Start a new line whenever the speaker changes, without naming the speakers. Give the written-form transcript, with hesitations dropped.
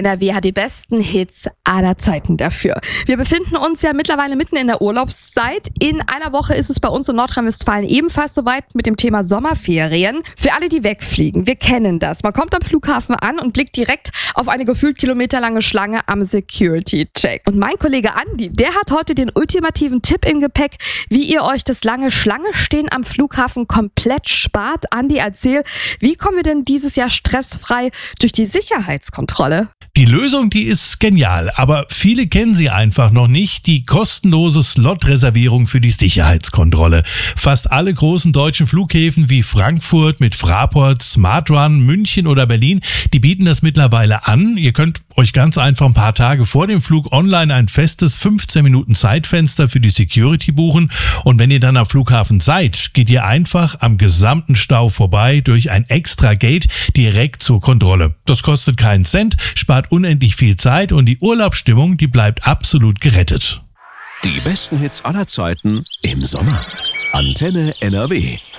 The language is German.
NRW hat die besten Hits aller Zeiten dafür. Wir befinden uns ja mittlerweile mitten in der Urlaubszeit. In einer Woche ist es bei uns in Nordrhein-Westfalen ebenfalls soweit mit dem Thema Sommerferien. Für alle, die wegfliegen, wir kennen das. Man kommt am Flughafen an und blickt direkt auf eine gefühlt kilometerlange Schlange am Security-Check. Und mein Kollege Andi, der hat heute den ultimativen Tipp im Gepäck, wie ihr euch das lange Schlange-Stehen am Flughafen komplett spart. Andi, erzähl, wie kommen wir denn dieses Jahr stressfrei durch die Sicherheitskontrolle?
Die Lösung, die ist genial, aber viele kennen sie einfach noch nicht. Die kostenlose Slot-Reservierung für die Sicherheitskontrolle. Fast alle großen deutschen Flughäfen wie Frankfurt mit Fraport, SmartRun, München oder Berlin, die bieten das mittlerweile an. Ihr könnt euch ganz einfach ein paar Tage vor dem Flug online ein festes 15 Minuten Zeitfenster für die Security buchen. Und wenn ihr dann am Flughafen seid, geht ihr einfach am gesamten Stau vorbei durch ein extra Gate direkt zur Kontrolle. Das kostet keinen Cent, spart unendlich viel Zeit und die Urlaubsstimmung, die bleibt absolut gerettet.
Die besten Hits aller Zeiten im Sommer. Antenne NRW.